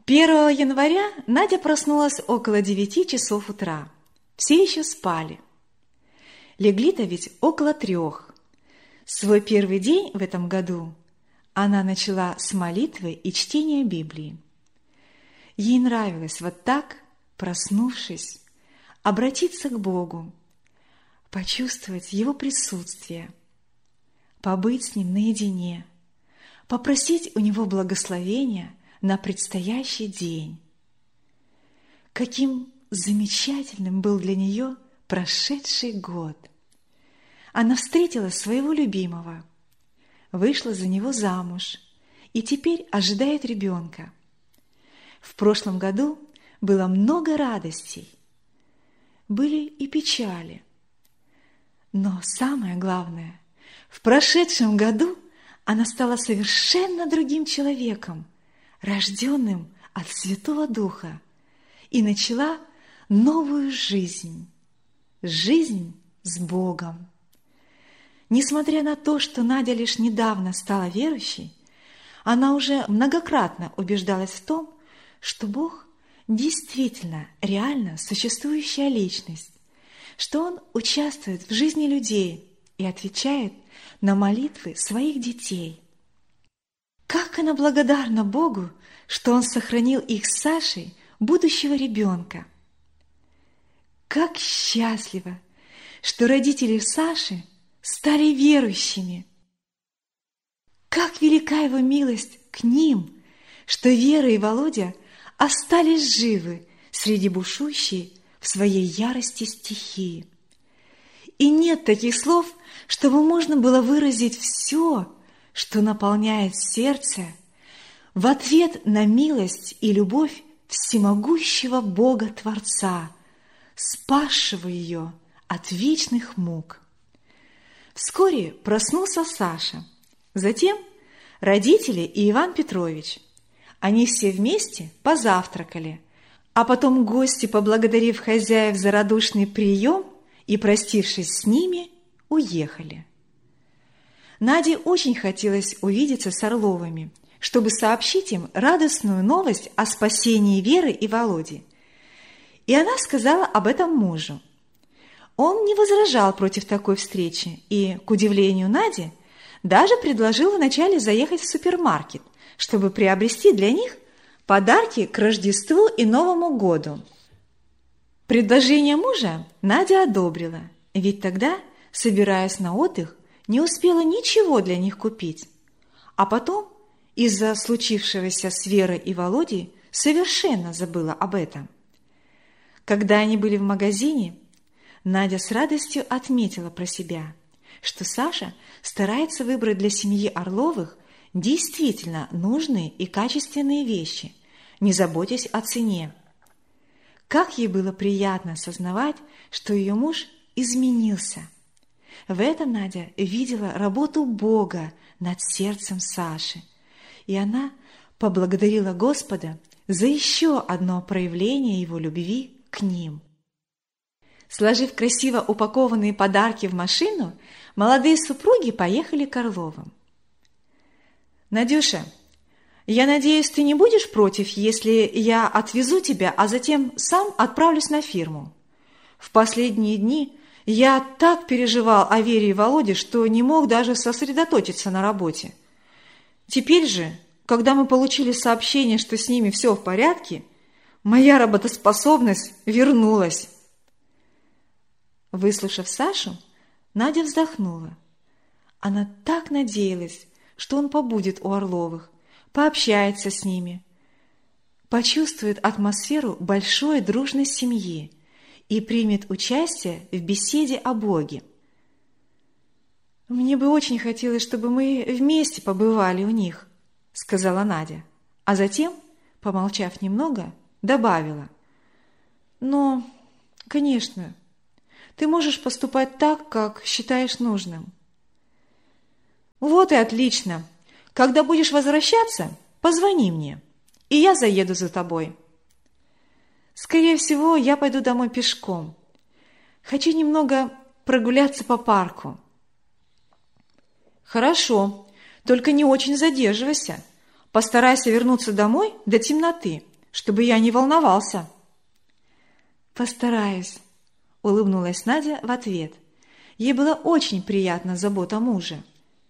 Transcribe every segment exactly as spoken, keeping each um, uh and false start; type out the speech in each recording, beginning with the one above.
первого января Надя проснулась около девяти часов утра. Все еще спали. Легли-то ведь около трех. Свой первый день в этом году она начала с молитвы и чтения Библии. Ей нравилось вот так, проснувшись, обратиться к Богу, почувствовать Его присутствие, побыть с Ним наедине, попросить у Него благословения на предстоящий день. Каким замечательным был для нее прошедший год! Она встретила своего любимого, вышла за него замуж и теперь ожидает ребенка. В прошлом году было много радостей, были и печали. Но самое главное, в прошедшем году она стала совершенно другим человеком, рожденным от Святого Духа, и начала новую жизнь, жизнь с Богом. Несмотря на то, что Надя лишь недавно стала верующей, она уже многократно убеждалась в том, что Бог действительно реально существующая личность, что Он участвует в жизни людей и отвечает на молитвы своих детей. Как она благодарна Богу, что Он сохранил их с Сашей, будущего ребенка. Как счастлива, что родители Саши стали верующими. Как велика Его милость к ним, что Вера и Володя остались живы среди бушующей в своей ярости стихии. И нет таких слов, чтобы можно было выразить все, что наполняет сердце в ответ на милость и любовь всемогущего Бога-Творца, спасшего ее от вечных мук. Вскоре проснулся Саша, затем родители и Иван Петрович. Они все вместе позавтракали, а потом гости, поблагодарив хозяев за радушный прием и простившись с ними, уехали. Наде очень хотелось увидеться с Орловыми, чтобы сообщить им радостную новость о спасении Веры и Володи. И она сказала об этом мужу. Он не возражал против такой встречи и, к удивлению Нади, даже предложил вначале заехать в супермаркет, чтобы приобрести для них подарки к Рождеству и Новому году. Предложение мужа Надя одобрила, ведь тогда, собираясь на отдых, не успела ничего для них купить. А потом, из-за случившегося с Верой и Володей, совершенно забыла об этом. Когда они были в магазине, Надя с радостью отметила про себя, что Саша старается выбрать для семьи Орловых действительно нужные и качественные вещи, не заботясь о цене. Как ей было приятно осознавать, что ее муж изменился. В этом Надя видела работу Бога над сердцем Саши, и она поблагодарила Господа за еще одно проявление Его любви к ним. Сложив красиво упакованные подарки в машину, молодые супруги поехали к Орловым. «Надюша, я надеюсь, ты не будешь против, если я отвезу тебя, а затем сам отправлюсь на фирму? В последние дни я так переживал о Вере и Володе, что не мог даже сосредоточиться на работе. Теперь же, когда мы получили сообщение, что с ними все в порядке, моя работоспособность вернулась». Выслушав Сашу, Надя вздохнула. Она так надеялась, что он побудет у Орловых, пообщается с ними, почувствует атмосферу большой дружной семьи и примет участие в беседе о Боге. «Мне бы очень хотелось, чтобы мы вместе побывали у них», — сказала Надя, а затем, помолчав немного, добавила: «Но, конечно, ты можешь поступать так, как считаешь нужным». «Вот и отлично. Когда будешь возвращаться, позвони мне, и я заеду за тобой». «Скорее всего, я пойду домой пешком. Хочу немного прогуляться по парку». «Хорошо, только не очень задерживайся. Постарайся вернуться домой до темноты, чтобы я не волновался». «Постараюсь», – улыбнулась Надя в ответ. Ей было очень приятна забота мужа.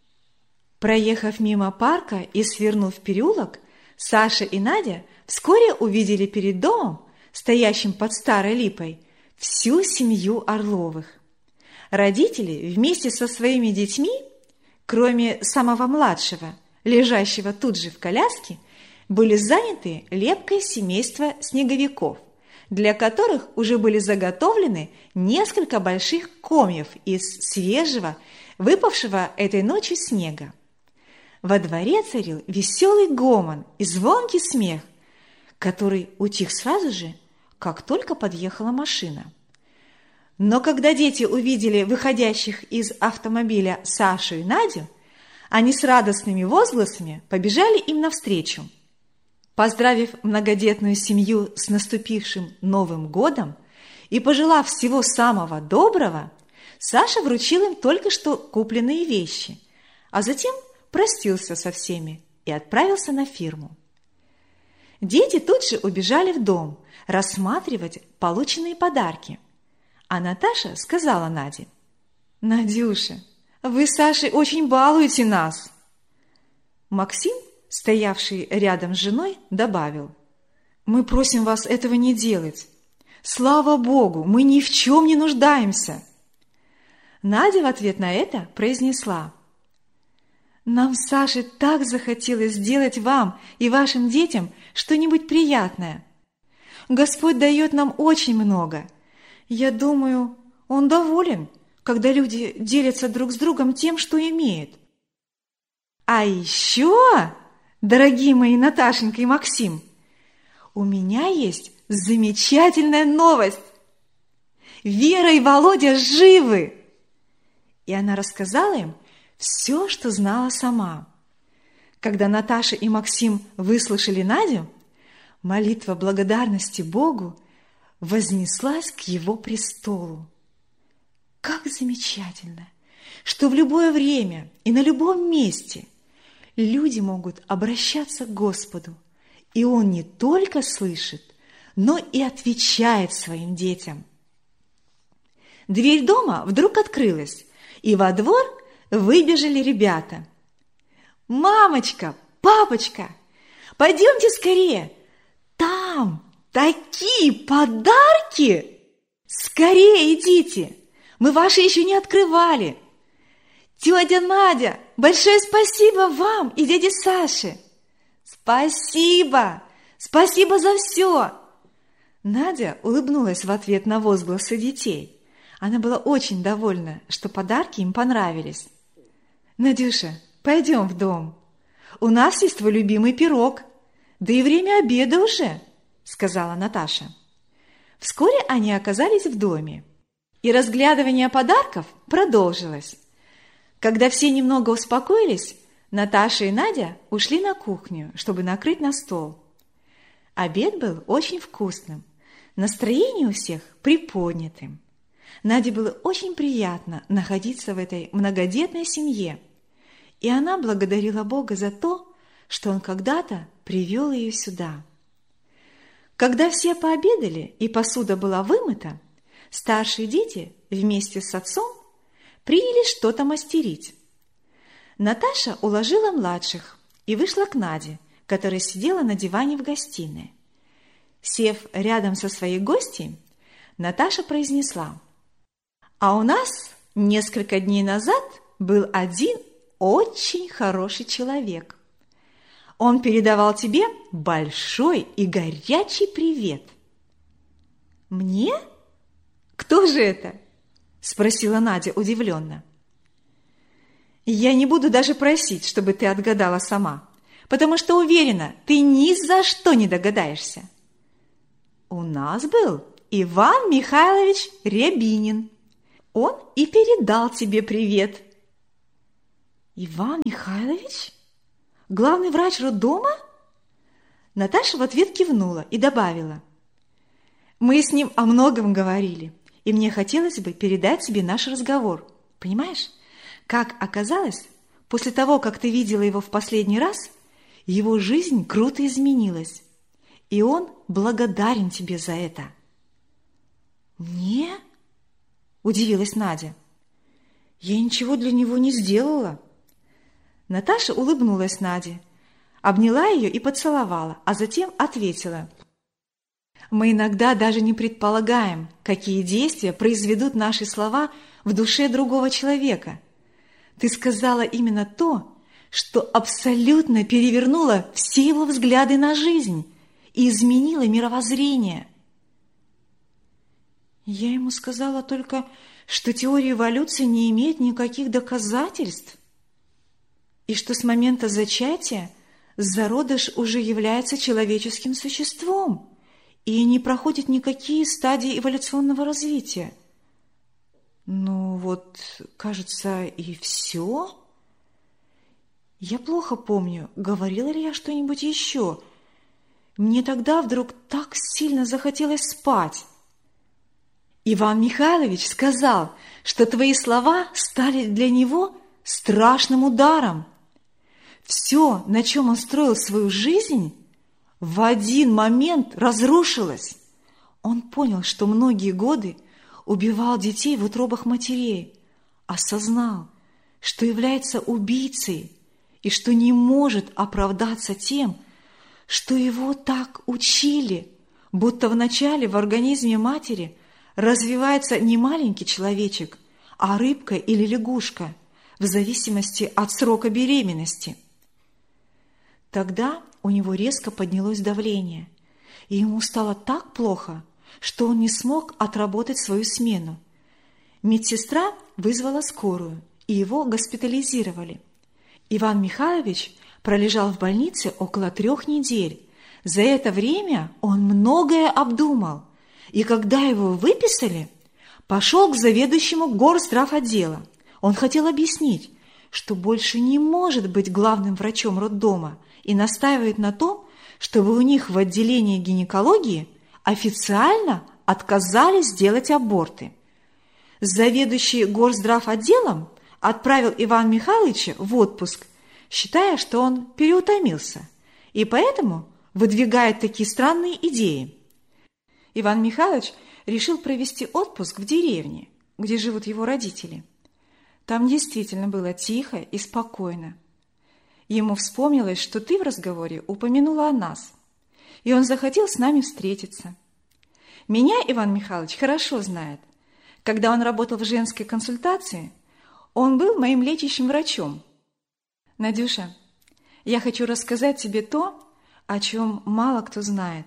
Проехав мимо парка и свернув в переулок, Саша и Надя вскоре увидели перед домом, стоящим под старой липой, всю семью Орловых. Родители вместе со своими детьми, кроме самого младшего, лежащего тут же в коляске, были заняты лепкой семейства снеговиков, для которых уже были заготовлены несколько больших комьев из свежего, выпавшего этой ночью снега. Во дворе царил веселый гомон и звонкий смех, который утих сразу же, как только подъехала машина. Но когда дети увидели выходящих из автомобиля Сашу и Надю, они с радостными возгласами побежали им навстречу. Поздравив многодетную семью с наступившим Новым годом и пожелав всего самого доброго, Саша вручил им только что купленные вещи, а затем простился со всеми и отправился на фирму. Дети тут же убежали в дом рассматривать полученные подарки, а Наташа сказала Наде: «Надюша, вы с Сашей очень балуете нас». Максим, стоявший рядом с женой, добавил: «Мы просим вас этого не делать. Слава Богу, мы ни в чем не нуждаемся». Надя в ответ на это произнесла: «Нам с Сашей так захотелось сделать вам и вашим детям что-нибудь приятное. Господь дает нам очень много. Я думаю, Он доволен, когда люди делятся друг с другом тем, что имеют. А еще, дорогие мои Наташенька и Максим, у меня есть замечательная новость. Вера и Володя живы!» И она рассказала им все, что знала сама. Когда Наташа и Максим выслушали Надю, молитва благодарности Богу вознеслась к Его престолу. Как замечательно, что в любое время и на любом месте люди могут обращаться к Господу, и Он не только слышит, но и отвечает своим детям. Дверь дома вдруг открылась, и во двор выбежали ребята. «Мамочка, папочка, пойдемте скорее! Там такие подарки! Скорее идите! Мы ваши еще не открывали! Тетя Надя, большое спасибо вам и дяде Саше! Спасибо! Спасибо за все!» Надя улыбнулась в ответ на возгласы детей. Она была очень довольна, что подарки им понравились. «Надюша, пойдем в дом. У нас есть твой любимый пирог. Да и время обеда уже», — сказала Наташа. Вскоре они оказались в доме, и разглядывание подарков продолжилось. Когда все немного успокоились, Наташа и Надя ушли на кухню, чтобы накрыть на стол. Обед был очень вкусным, настроение у всех приподнятым. Наде было очень приятно находиться в этой многодетной семье, и она благодарила Бога за то, что Он когда-то привел ее сюда. Когда все пообедали и посуда была вымыта, старшие дети вместе с отцом принялись что-то мастерить. Наташа уложила младших и вышла к Наде, которая сидела на диване в гостиной. Сев рядом со своей гостьей, Наташа произнесла: «А у нас несколько дней назад был один очень хороший человек. Он передавал тебе большой и горячий привет». «Мне? Кто же это?» – спросила Надя удивленно. «Я не буду даже просить, чтобы ты отгадала сама, потому что уверена, ты ни за что не догадаешься. У нас был Иван Михайлович Рябинин. Он и передал тебе привет». «Иван Михайлович? Главный врач роддома?» Наташа в ответ кивнула и добавила: «Мы с ним о многом говорили, и мне хотелось бы передать тебе наш разговор. Понимаешь, как оказалось, после того, как ты видела его в последний раз, его жизнь круто изменилась, и он благодарен тебе за это». «Мне?» – удивилась Надя. «Я ничего для него не сделала». Наташа улыбнулась Наде, обняла ее и поцеловала, а затем ответила: «Мы иногда даже не предполагаем, какие действия произведут наши слова в душе другого человека. Ты сказала именно то, что абсолютно перевернуло все его взгляды на жизнь и изменило мировоззрение». «Я ему сказала только, что теория эволюции не имеет никаких доказательств, и что с момента зачатия зародыш уже является человеческим существом и не проходит никакие стадии эволюционного развития». «Ну вот, кажется, и все. Я плохо помню, говорила ли я что-нибудь еще. Мне тогда вдруг так сильно захотелось спать». «Иван Михайлович сказал, что твои слова стали для него страшным ударом. Все, на чем он строил свою жизнь, в один момент разрушилось. Он понял, что многие годы убивал детей в утробах матерей, осознал, что является убийцей и что не может оправдаться тем, что его так учили, будто вначале в организме матери развивается не маленький человечек, а рыбка или лягушка, в зависимости от срока беременности». Тогда у него резко поднялось давление, и ему стало так плохо, что он не смог отработать свою смену. Медсестра вызвала скорую, и его госпитализировали. Иван Михайлович пролежал в больнице около трех недель. За это время он многое обдумал, и когда его выписали, пошел к заведующему горздравотдела. Он хотел объяснить, что больше не может быть главным врачом роддома, и настаивает на том, чтобы у них в отделении гинекологии официально отказались делать аборты. Заведующий горздравотделом отправил Ивана Михайловича в отпуск, считая, что он переутомился, и поэтому выдвигает такие странные идеи. Иван Михайлович решил провести отпуск в деревне, где живут его родители. Там действительно было тихо и спокойно. Ему вспомнилось, что ты в разговоре упомянула о нас, и он захотел с нами встретиться. Меня Иван Михайлович хорошо знает. Когда он работал в женской консультации, он был моим лечащим врачом. Надюша, я хочу рассказать тебе то, о чем мало кто знает.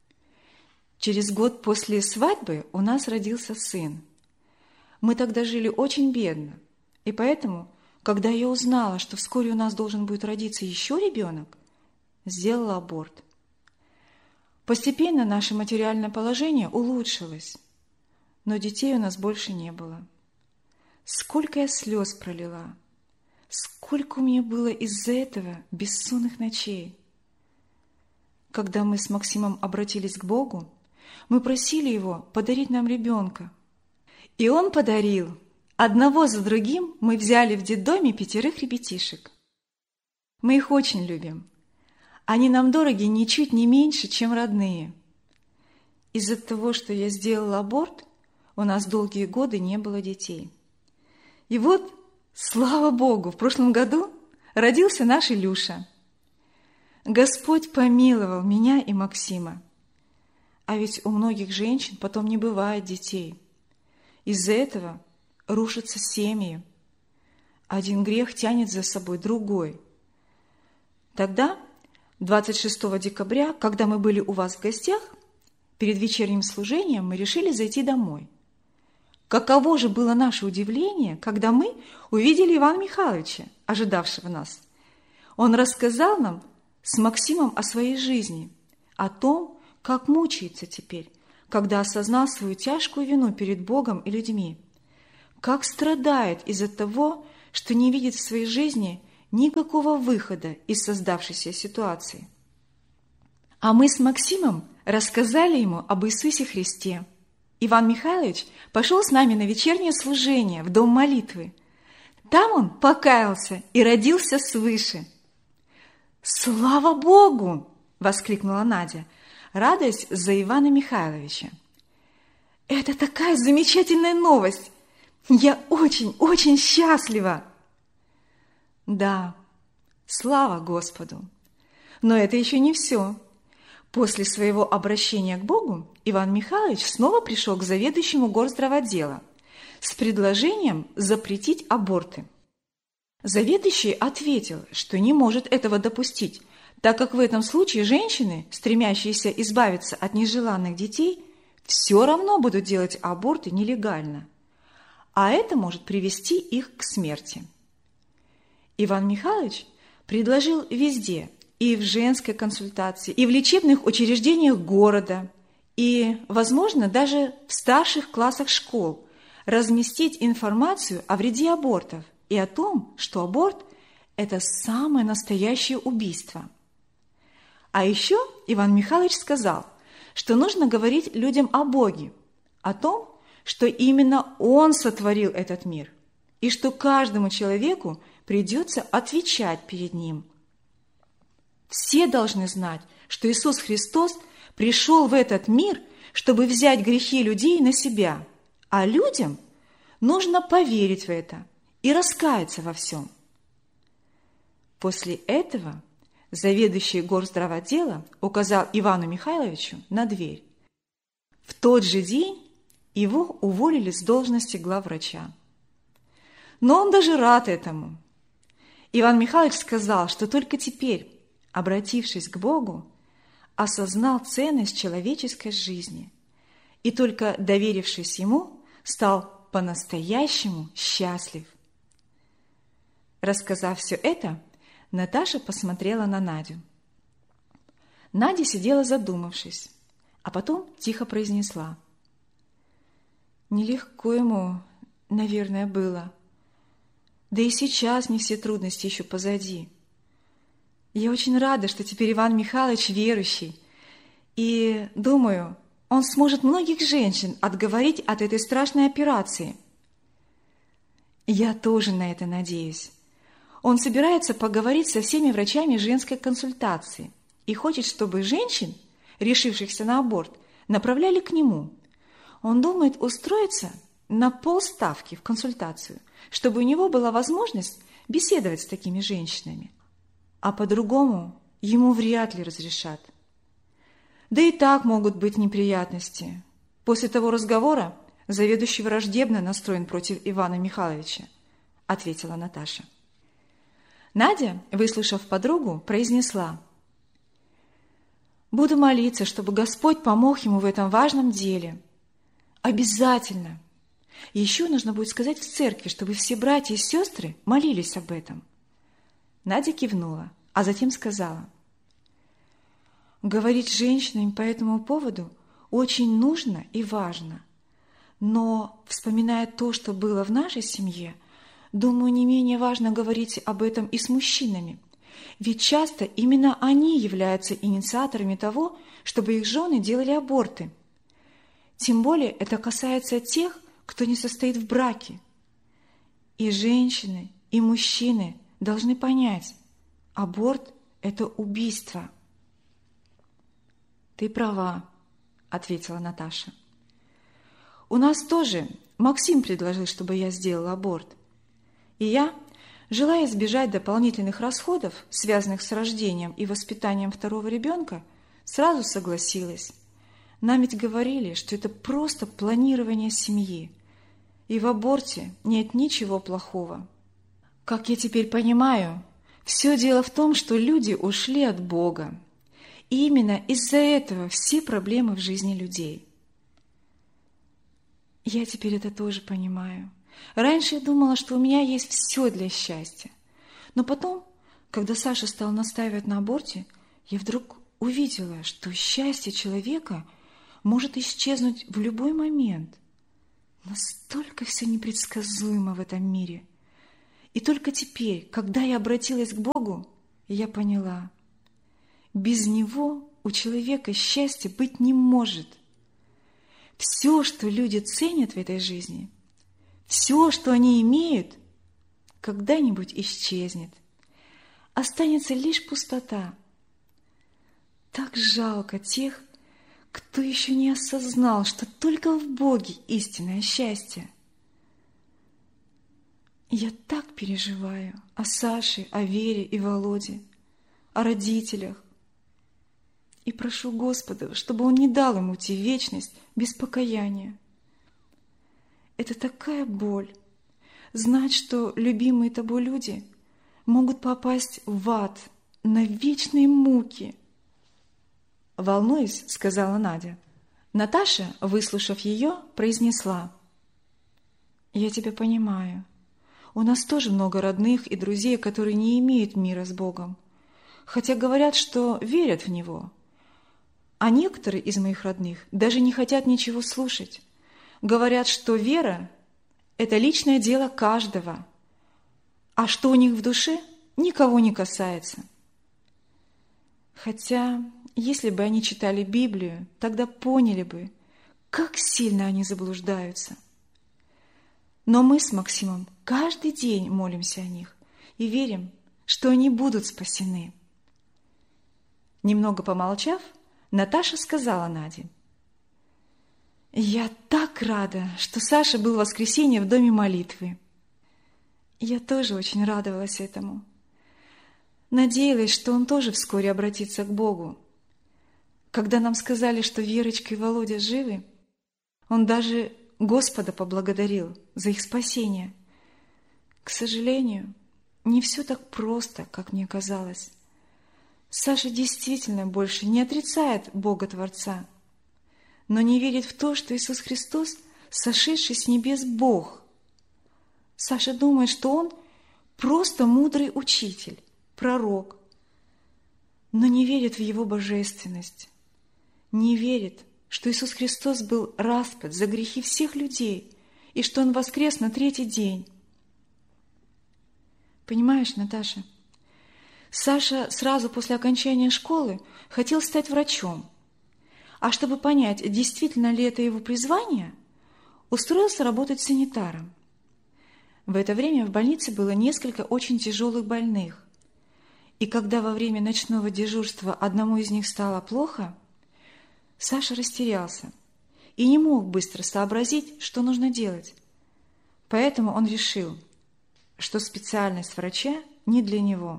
Через год после свадьбы у нас родился сын. Мы тогда жили очень бедно, и поэтому, когда я узнала, что вскоре у нас должен будет родиться еще ребенок, сделала аборт. Постепенно наше материальное положение улучшилось, но детей у нас больше не было. Сколько я слез пролила, сколько у меня было из-за этого бессонных ночей. Когда мы с Максимом обратились к Богу, мы просили Его подарить нам ребенка. И Он подарил. Одного за другим мы взяли в детдоме пятерых ребятишек. Мы их очень любим. Они нам дороги ничуть не меньше, чем родные. Из-за того, что я сделала аборт, у нас долгие годы не было детей. И вот, слава Богу, в прошлом году родился наш Илюша. Господь помиловал меня и Максима. А ведь у многих женщин потом не бывает детей. Из-за этого рушатся семьи. Один грех тянет за собой другой. Тогда, двадцать шестого декабря, когда мы были у вас в гостях, перед вечерним служением мы решили зайти домой. Каково же было наше удивление, когда мы увидели Ивана Михайловича, ожидавшего нас. Он рассказал нам с Максимом о своей жизни, о том, как мучается теперь, когда осознал свою тяжкую вину перед Богом и людьми, как страдает из-за того, что не видит в своей жизни никакого выхода из создавшейся ситуации. А мы с Максимом рассказали ему об Иисусе Христе. Иван Михайлович пошел с нами на вечернее служение в дом молитвы. Там он покаялся и родился свыше. «Слава Богу!» – воскликнула Надя. радуясь за Ивана Михайловича. «Это такая замечательная новость! Я очень-очень счастлива!» Да, слава Господу! Но это еще не все. После своего обращения к Богу Иван Михайлович снова пришел к заведующему горздравотдела с предложением запретить аборты. Заведующий ответил, что не может этого допустить, так как в этом случае женщины, стремящиеся избавиться от нежеланных детей, все равно будут делать аборты нелегально, а это может привести их к смерти. Иван Михайлович предложил везде, и в женской консультации, и в лечебных учреждениях города, и, возможно, даже в старших классах школ разместить информацию о вреде абортов и о том, что аборт – это самое настоящее убийство. А еще Иван Михайлович сказал, что нужно говорить людям о Боге, о том, что именно Он сотворил этот мир, и что каждому человеку придется отвечать перед Ним. Все должны знать, что Иисус Христос пришел в этот мир, чтобы взять грехи людей на себя, а людям нужно поверить в это и раскаяться во всем. После этого заведующий горздравотдела указал Ивану Михайловичу на дверь. В тот же день его уволили с должности главврача. Но он даже рад этому. Иван Михайлович сказал, что только теперь, обратившись к Богу, осознал ценность человеческой жизни и только доверившись Ему, стал по-настоящему счастлив. Рассказав все это, Наташа посмотрела на Надю. Надя сидела задумавшись, а потом тихо произнесла: «Нелегко ему, наверное, было. Да и сейчас не все трудности еще позади. Я очень рада, что теперь Иван Михайлович верующий, и, думаю, он сможет многих женщин отговорить от этой страшной операции». «Я тоже на это надеюсь. Он собирается поговорить со всеми врачами женской консультации и хочет, чтобы женщин, решившихся на аборт, направляли к нему. Он думает устроиться на полставки в консультацию, чтобы у него была возможность беседовать с такими женщинами. А по-другому ему вряд ли разрешат. Да и так могут быть неприятности. После того разговора заведующий враждебно настроен против Ивана Михайловича», — ответила Наташа. Надя, выслушав подругу, произнесла: «Буду молиться, чтобы Господь помог ему в этом важном деле. Обязательно. Еще нужно будет сказать в церкви, чтобы все братья и сестры молились об этом». Надя кивнула, а затем сказала: «Говорить с женщинами по этому поводу очень нужно и важно. Но, вспоминая то, что было в нашей семье, думаю, не менее важно говорить об этом и с мужчинами. Ведь часто именно они являются инициаторами того, чтобы их жены делали аборты. Тем более это касается тех, кто не состоит в браке. И женщины, и мужчины должны понять, аборт – это убийство». «Ты права», – ответила Наташа. «У нас тоже Максим предложил, чтобы я сделала аборт. И я, желая избежать дополнительных расходов, связанных с рождением и воспитанием второго ребенка, сразу согласилась. Нам ведь говорили, что это просто планирование семьи, и в аборте нет ничего плохого. Как я теперь понимаю, все дело в том, что люди ушли от Бога, и именно из-за этого все проблемы в жизни людей». «Я теперь это тоже понимаю. Раньше я думала, что у меня есть все для счастья. Но потом, когда Саша стал настаивать на аборте, я вдруг увидела, что счастье человека может исчезнуть в любой момент. Настолько все непредсказуемо в этом мире. И только теперь, когда я обратилась к Богу, я поняла, без Него у человека счастья быть не может. Все, что люди ценят в этой жизни, все, что они имеют, когда-нибудь исчезнет. Останется лишь пустота. Так жалко тех, кто еще не осознал, что только в Боге истинное счастье? Я так переживаю о Саше, о Вере и Володе, о родителях. И прошу Господа, чтобы Он не дал им уйти в вечность без покаяния. Это такая боль. Знать, что любимые тобой люди могут попасть в ад на вечные муки. Волнуюсь, сказала Надя. Наташа, выслушав ее, произнесла: я тебя понимаю. У нас тоже много родных и друзей, которые не имеют мира с Богом, хотя говорят, что верят в Него. А некоторые из моих родных даже не хотят ничего слушать. Говорят, что вера – это личное дело каждого, а что у них в душе, никого не касается. Хотя, если бы они читали Библию, тогда поняли бы, как сильно они заблуждаются. Но мы с Максимом каждый день молимся о них и верим, что они будут спасены. Немного помолчав, Наташа сказала Наде: «Я так рада, что Саша был в воскресенье в доме молитвы». Я тоже очень радовалась этому. Надеялась, что он тоже вскоре обратится к Богу. Когда нам сказали, что Верочка и Володя живы, он даже Господа поблагодарил за их спасение. К сожалению, не все так просто, как мне казалось. Саша действительно больше не отрицает Бога Творца, но не верит в то, что Иисус Христос – сошедший с небес Бог. Саша думает, что Он просто мудрый учитель, пророк, но не верит в Его божественность, не верит, что Иисус Христос был распят за грехи всех людей и что Он воскрес на третий день. Понимаешь, Наташа, Саша сразу после окончания школы хотел стать врачом, а чтобы понять, действительно ли это его призвание, устроился работать санитаром. В это время в больнице было несколько очень тяжелых больных, и когда во время ночного дежурства одному из них стало плохо, Саша растерялся и не мог быстро сообразить, что нужно делать. Поэтому он решил, что специальность врача не для него.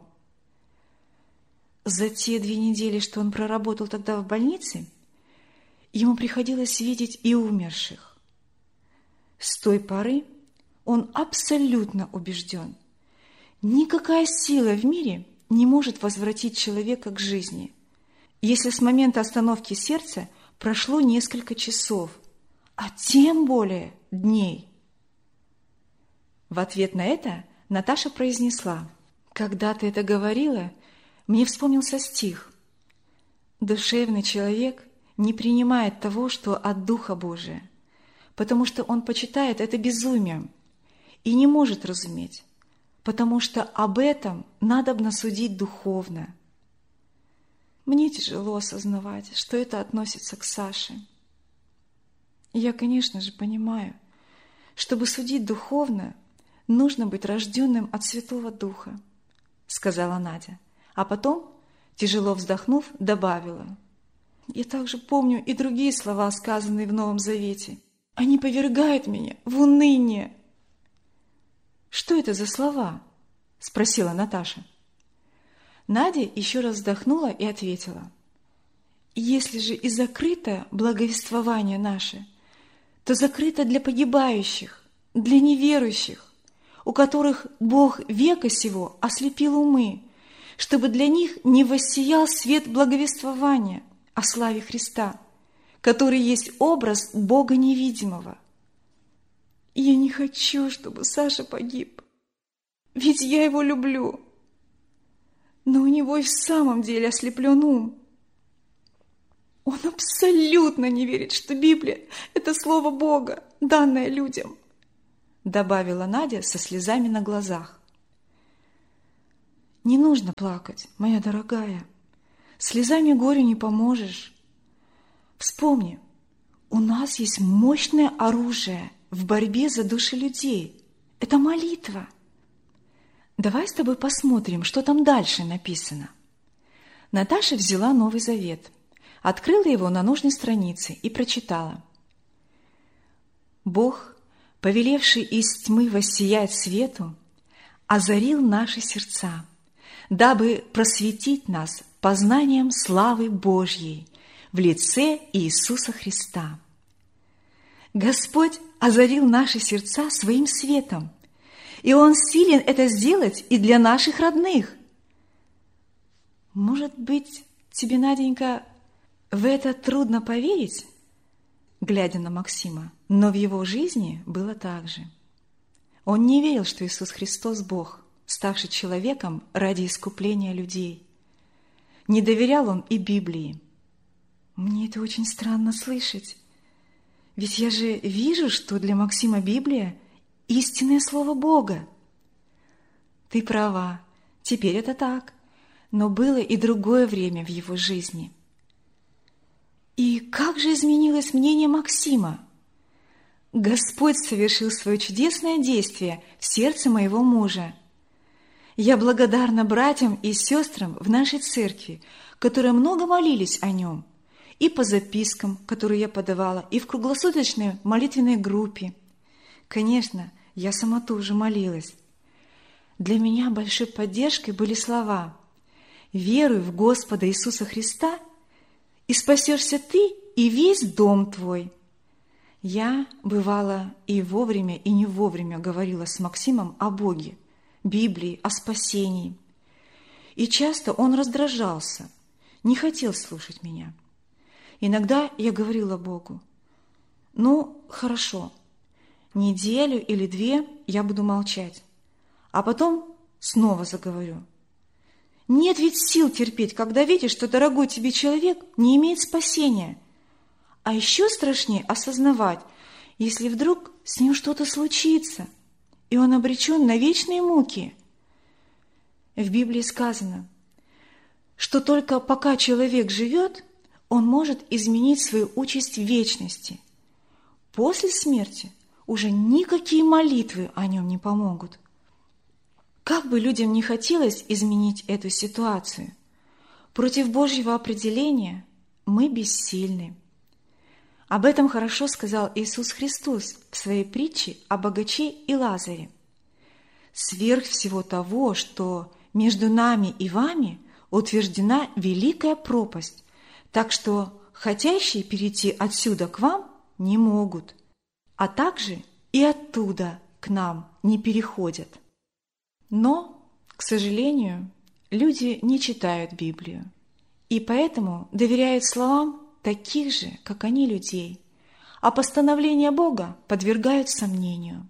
За те две недели, что он проработал тогда в больнице, ему приходилось видеть и умерших. С той поры он абсолютно убежден: никакая сила в мире не может возвратить человека к жизни, если с момента остановки сердца прошло несколько часов, а тем более дней. В ответ на это Наташа произнесла: «Когда ты это говорила, мне вспомнился стих: душевный человек не принимает того, что от Духа Божия, потому что он почитает это безумием и не может разуметь, потому что об этом надобно судить духовно». Мне тяжело осознавать, что это относится к Саше. Я, конечно же, понимаю, чтобы судить духовно, нужно быть рожденным от Святого Духа, сказала Надя, а потом, тяжело вздохнув, добавила: я также помню и другие слова, сказанные в Новом Завете. Они повергают меня в уныние. Что это за слова? Спросила Наташа. Надя еще раз вздохнула и ответила: если же и закрыто благовествование наше, то закрыто для погибающих, для неверующих, у которых Бог века сего ослепил умы, чтобы для них не воссиял свет благовествования о славе Христа, который есть образ Бога невидимого. Я не хочу, чтобы Саша погиб, ведь я его люблю. Но у него и в самом деле ослеплен ум. Он абсолютно не верит, что Библия – это слово Бога, данное людям, добавила Надя со слезами на глазах. Не нужно плакать, моя дорогая. Слезами горю не поможешь. Вспомни, у нас есть мощное оружие в борьбе за души людей. Это молитва. Давай с тобой посмотрим, что там дальше написано. Наташа взяла Новый Завет, Открыла его на нужной странице и прочитала. «Бог, повелевший из тьмы воссиять свету, озарил наши сердца, дабы просветить нас познанием славы Божьей в лице Иисуса Христа». Господь озарил наши сердца своим светом, и Он силен это сделать и для наших родных. Может быть, тебе, Наденька, в это трудно поверить, глядя на Максима, но в его жизни было так же. Он не верил, что Иисус Христос – Бог, ставший человеком ради искупления людей. Не доверял он и Библии. Мне это очень странно слышать. Ведь я же вижу, что для Максима Библия – истинное слово Бога. Ты права, теперь это так, но было и другое время в его жизни. И как же изменилось мнение Максима? Господь совершил свое чудесное действие в сердце моего мужа. Я благодарна братьям и сестрам в нашей церкви, которые много молились о нем, и по запискам, которые я подавала, и в круглосуточной молитвенной группе. Конечно, я сама тоже молилась. Для меня большой поддержкой были слова: «Веруй в Господа Иисуса Христа, и спасешься ты и весь дом твой». Я, бывало, и вовремя, и не вовремя говорила с Максимом о Боге, Библии, о спасении. И часто он раздражался, не хотел слушать меня. Иногда я говорила Богу: «Ну, хорошо, неделю или две я буду молчать, а потом снова заговорю. Нет ведь сил терпеть, когда видишь, что дорогой тебе человек не имеет спасения. А еще страшнее осознавать, если вдруг с ним что-то случится, и он обречен на вечные муки». В Библии сказано, что только пока человек живет, он может изменить свою участь в вечности. После смерти уже никакие молитвы о нем не помогут. Как бы людям не хотелось изменить эту ситуацию, против Божьего определения мы бессильны. Об этом хорошо сказал Иисус Христос в своей притче о богаче и Лазаре. «Сверх всего того, что между нами и вами утверждена великая пропасть, так что хотящие перейти отсюда к вам не могут, а также и оттуда к нам не переходят». Но, к сожалению, люди не читают Библию, и поэтому доверяют словам таких же, как они, людей, а постановления Бога подвергают сомнению.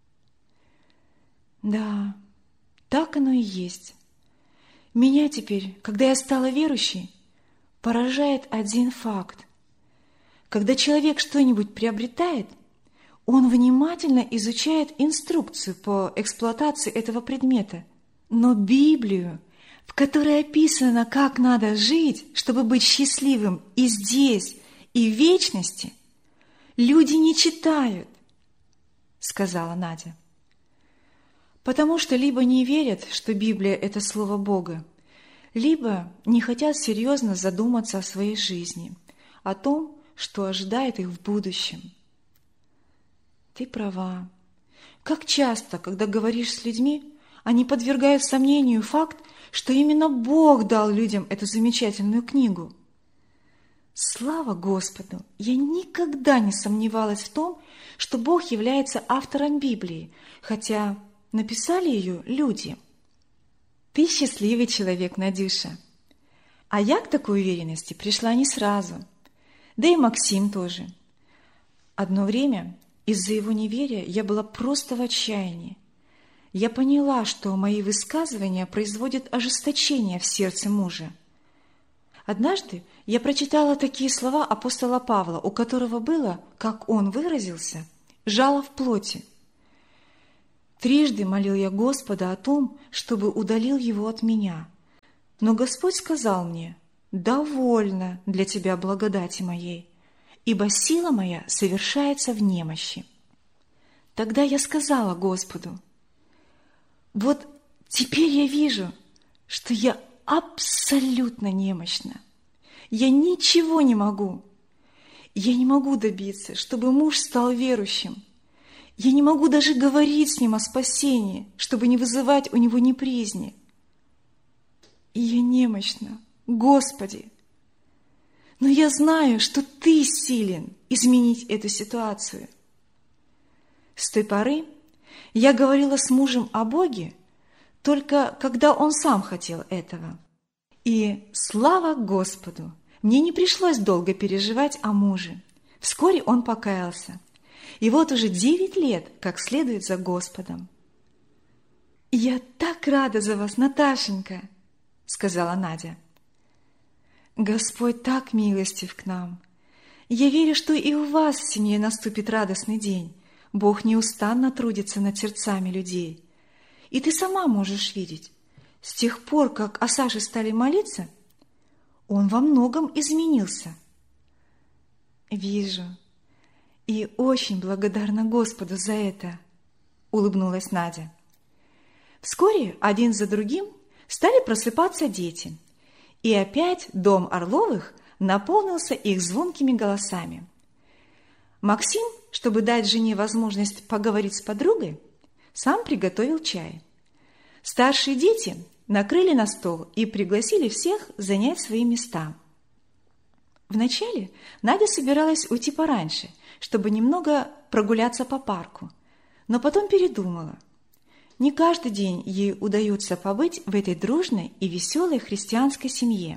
Да, так оно и есть. Меня теперь, когда я стала верующей, поражает один факт. Когда человек что-нибудь приобретает, он внимательно изучает инструкцию по эксплуатации этого предмета, но Библию, в которой описано, как надо жить, чтобы быть счастливым и здесь, и в вечности, люди не читают, сказала Надя. Потому что либо не верят, что Библия – это Слово Бога, либо не хотят серьезно задуматься о своей жизни, о том, что ожидает их в будущем. Ты права. Как часто, когда говоришь с людьми, они подвергают сомнению факт, что именно Бог дал людям эту замечательную книгу. Слава Господу! Я никогда не сомневалась в том, что Бог является автором Библии, хотя написали ее люди. Ты счастливый человек, Надюша. А я к такой уверенности пришла не сразу. Да и Максим тоже. Одно время из-за его неверия я была просто в отчаянии. Я поняла, что мои высказывания производят ожесточение в сердце мужа. Однажды я прочитала такие слова апостола Павла, у которого было, как он выразился, жало в плоти. Трижды молил я Господа о том, чтобы удалил его от меня. Но Господь сказал мне: «Довольно для тебя благодати моей, ибо сила моя совершается в немощи». Тогда я сказала Господу: «Вот теперь я вижу, что я абсолютно немощна. я ничего не могу. Я не могу добиться, чтобы муж стал верующим. Я не могу даже говорить с ним о спасении, чтобы не вызывать у него неприязни. И я немощна, Господи. Но я знаю, что Ты силен изменить эту ситуацию. С той поры я говорила с мужем о Боге, только когда он сам хотел этого. И слава Господу, мне не пришлось долго переживать о муже. Вскоре он покаялся. И вот уже девять лет, как следует за Господом. «Я так рада за вас, Наташенька», — сказала Надя. «Господь так милостив к нам. Я верю, что и у вас в семье наступит радостный день. Бог неустанно трудится над сердцами людей. И ты сама можешь видеть, с тех пор, как о Саше стали молиться, он во многом изменился». «Вижу. И очень благодарна Господу за это», — улыбнулась Надя. Вскоре один за другим стали просыпаться дети, и опять дом Орловых наполнился их звонкими голосами. Максим, чтобы дать жене возможность поговорить с подругой, сам приготовил чай. Старшие дети накрыли на стол и пригласили всех занять свои места. Вначале Надя собиралась уйти пораньше, чтобы немного прогуляться по парку, но потом передумала. Не каждый день ей удается побыть в этой дружной и веселой христианской семье.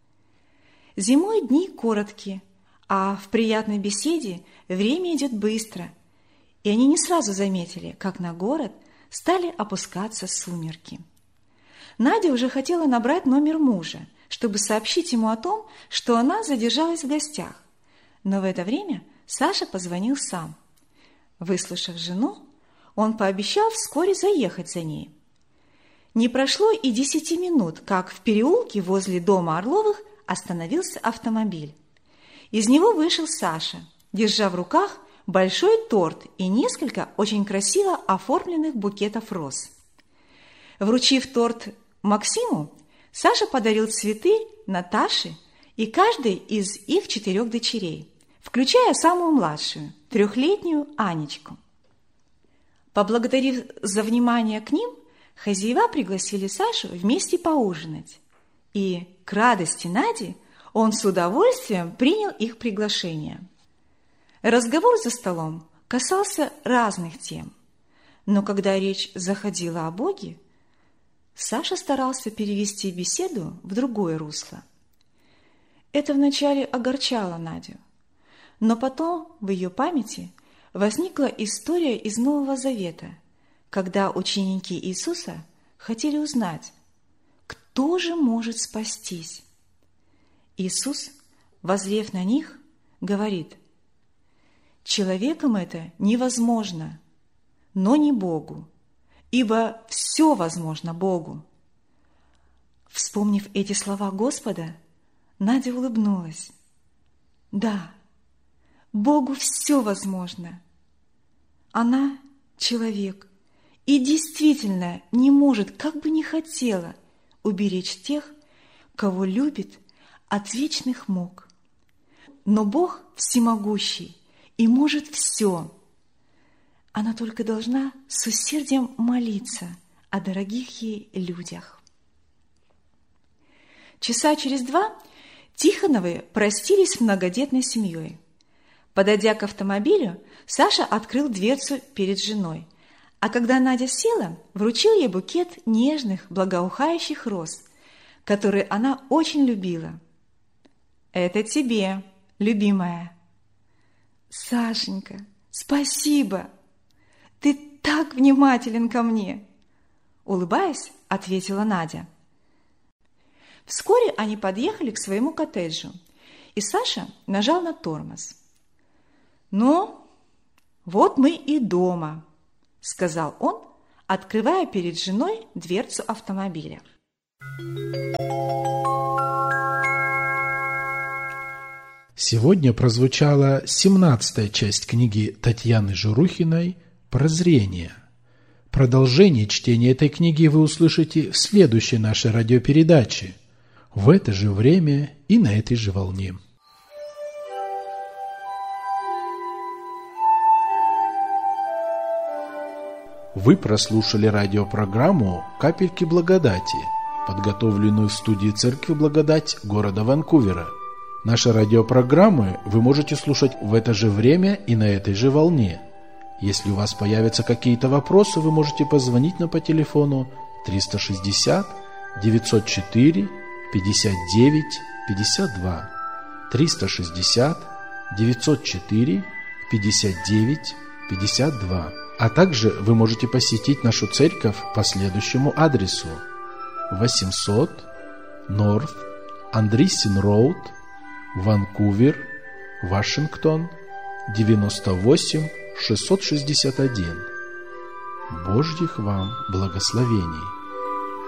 Зимой дни короткие, а в приятной беседе время идет быстро, и они не сразу заметили, как на город стали опускаться сумерки. Надя уже хотела набрать номер мужа, чтобы сообщить ему о том, что она задержалась в гостях, но в это время Саша позвонил сам. Выслушав жену, он пообещал вскоре заехать за ней. Не прошло и десяти минут, как в переулке возле дома Орловых остановился автомобиль. Из него вышел Саша, держа в руках большой торт и несколько очень красиво оформленных букетов роз. Вручив торт Максиму, Саша подарил цветы Наташе и каждой из их четырех дочерей, включая самую младшую, трехлетнюю Анечку. Поблагодарив за внимание к ним, хозяева пригласили Сашу вместе поужинать. И, к радости Нади, он с удовольствием принял их приглашение. Разговор за столом касался разных тем, но когда речь заходила о Боге, Саша старался перевести беседу в другое русло. Это вначале огорчало Надю, но потом в ее памяти возникла история из Нового Завета, когда ученики Иисуса хотели узнать, кто же может спастись. Иисус, воззрев на них, говорит: «Человеком это невозможно, но не Богу, ибо все возможно Богу». Вспомнив эти слова Господа, Надя улыбнулась. Да, Богу все возможно. Она человек и действительно не может, как бы ни хотела, уберечь тех, кого любит, от вечных мук. Но Бог всемогущий и может все. Она только должна с усердием молиться о дорогих ей людях. Часа через два Тихоновы простились с многодетной семьей. Подойдя к автомобилю, Саша открыл дверцу перед женой, а когда Надя села, вручил ей букет нежных, благоухающих роз, которые она очень любила. «Это тебе, любимая». «Сашенька, спасибо! Ты так внимателен ко мне!» Улыбаясь, ответила Надя. Вскоре они подъехали к своему коттеджу, и Саша нажал на тормоз. «Ну, вот мы и дома», — сказал он, открывая перед женой дверцу автомобиля. Сегодня прозвучала семнадцатая часть книги Татьяны Журухиной «Прозрение». Продолжение чтения этой книги вы услышите в следующей нашей радиопередаче. в это же время и на этой же волне. Вы прослушали радиопрограмму «Капельки благодати», подготовленную в студии Церкви Благодать города Ванкувера. Наши радиопрограммы вы можете слушать в это же время и на этой же волне. Если у вас появятся какие-то вопросы, вы можете позвонить нам по телефону триста шестьдесят девятьсот четыре пятьдесят девять пятьдесят два, триста шестьдесят девятьсот четыре пятьдесят девять пятьдесят два. А также вы можете посетить нашу церковь по следующему адресу: восемьсот North Andreessen Road, Ванкувер, Вашингтон, девяносто восемь шестьсот шестьдесят один. Божьих вам благословений!